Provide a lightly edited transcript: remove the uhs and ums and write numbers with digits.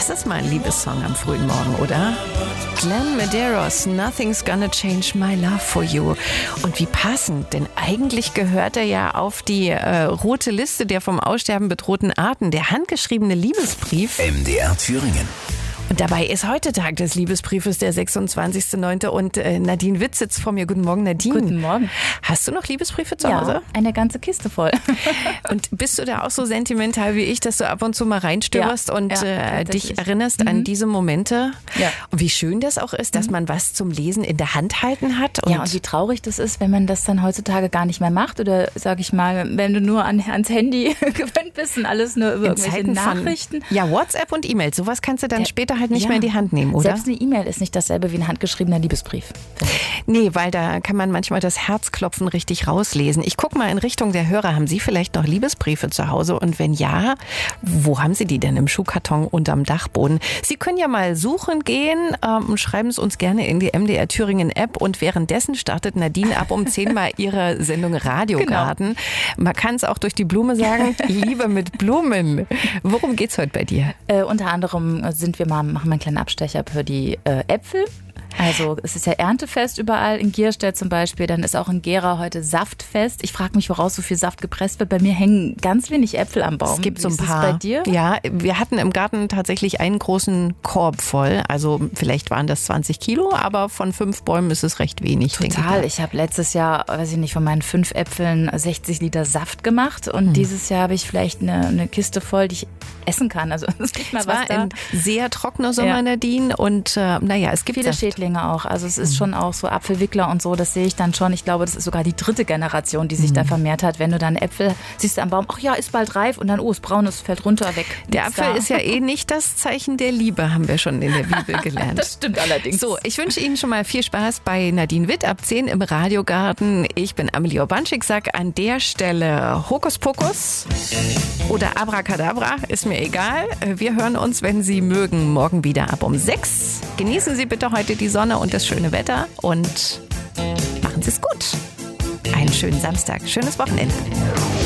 Das ist mal ein Liebessong am frühen Morgen, oder? Glenn Medeiros, Nothing's Gonna Change My Love for You. Und wie passend, denn eigentlich gehört er ja auf die rote Liste der vom Aussterben bedrohten Arten, der handgeschriebene Liebesbrief. MDR Thüringen. Und dabei ist heute Tag des Liebesbriefes, der 26.09. Und Nadine Witt sitzt vor mir. Guten Morgen, Nadine. Guten Morgen. Hast du noch Liebesbriefe zu Hause? Ja, eine ganze Kiste voll. Und bist du da auch so sentimental wie ich, dass du ab und zu mal reinstöberst und dich erinnerst an diese Momente? Ja. Und wie schön das auch ist, dass man was zum Lesen in der Hand halten hat. Und wie traurig das ist, wenn man das dann heutzutage gar nicht mehr macht. Oder, sag ich mal, wenn du nur ans Handy gewöhnt bist und alles nur über irgendwelche Nachrichten. WhatsApp und E-Mail, sowas kannst du dann später halt nicht mehr in die Hand nehmen, oder? Selbst eine E-Mail ist nicht dasselbe wie ein handgeschriebener Liebesbrief. Nee, weil da kann man manchmal das Herzklopfen richtig rauslesen. Ich gucke mal in Richtung der Hörer. Haben Sie vielleicht noch Liebesbriefe zu Hause? Und wenn ja, wo haben Sie die denn? Im Schuhkarton unterm Dachboden? Sie können ja mal suchen gehen und schreiben es uns gerne in die MDR Thüringen App. Und währenddessen startet Nadine ab um 10 mal ihre Sendung Radiogarten. Genau. Man kann es auch durch die Blume sagen, Liebe mit Blumen. Worum geht's heute bei dir? Unter anderem machen wir einen kleinen Abstecher für die Äpfel. Also es ist ja Erntefest überall, in Gierstedt zum Beispiel, dann ist auch in Gera heute Saftfest. Ich frage mich, woraus so viel Saft gepresst wird. Bei mir hängen ganz wenig Äpfel am Baum. Es gibt so ein paar. Ist es bei dir? Ja, wir hatten im Garten tatsächlich einen großen Korb voll. Also vielleicht waren das 20 Kilo, aber von 5 Bäumen ist es recht wenig. Total. Ich habe letztes Jahr, von meinen 5 Äpfeln 60 Liter Saft gemacht und dieses Jahr habe ich vielleicht eine Kiste voll, die ich essen kann. Also es gibt mal es war ein sehr trockener Sommer, Nadine, und es gibt viele Schädlinge auch. Also es ist schon auch so Apfelwickler und so, das sehe ich dann schon. Ich glaube, das ist sogar die 3. Generation, die sich da vermehrt hat. Wenn du dann Äpfel siehst du am Baum, ach ja, ist bald reif und dann, ist braun, es fällt runter, weg. Der Apfel ist ja nicht das Zeichen der Liebe, haben wir schon in der Bibel gelernt. Das stimmt allerdings. So, ich wünsche Ihnen schon mal viel Spaß bei Nadine Witt ab 10 im Radiogarten. Ich bin Amelie Urbanschik, sag an der Stelle Hokuspokus oder Abracadabra, ist mir egal. Wir hören uns, wenn Sie mögen, morgen wieder ab um 6. Genießen Sie bitte heute die Sonne und das schöne Wetter und machen Sie es gut. Einen schönen Samstag, schönes Wochenende.